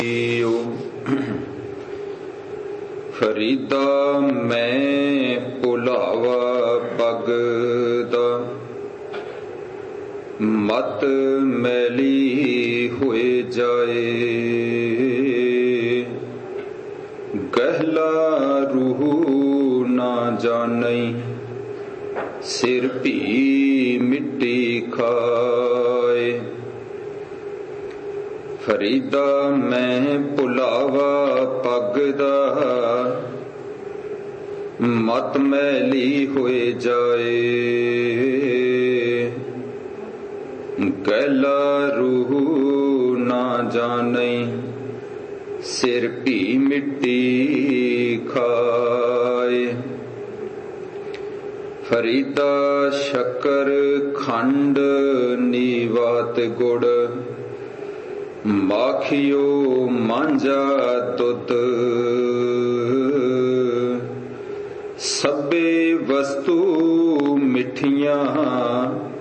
ਫਰੀਦਾ ਮੈਂ ਭੁਲਾਵਾ ਭਗਦਾ, ਮਤ ਮੈਲੀ ਹੋਏ ਜਾਏ। ਗਹਿਲਾ ਰੂਹ ਨਾ ਜਾਣਈ, ਸਿਰ ਭੀ ਮਿੱਟੀ ਖਾਏ। ਫਰੀਦਾ ਮੈਂ ਭੁਲਾਵਾ ਭਗਦਾ, ਮਤ ਮੈਲੀ ਹੋਏ ਜਾਏ। ਗਹਿਲਾ ਰੂਹ ਨਾ ਜਾਣਈ, ਸਿਰ ਭੀ ਮਿੱਟੀ ਖਾਏ। ਫਰੀਦਾ ਸ਼ੱਕਰ ਖੰਡ ਨੀਵਾਤ ਗੁੜ, ਮਾਖਿਓ ਮਾਂਝਾ ਦੁੱਧ। ਸਭੇ ਵਸਤੂ ਮਿੱਠੀਆਂ